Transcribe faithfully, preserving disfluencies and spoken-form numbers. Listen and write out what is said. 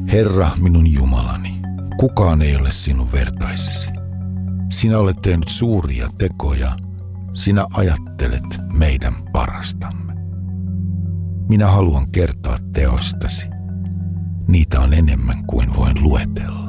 Herra minun Jumalani, kukaan ei ole sinun vertaisesi. Sinä olet tehnyt suuria tekoja, sinä ajattelet meidän parastamme. Minä haluan kertoa teostasi. Niitä on enemmän kuin voin luetella.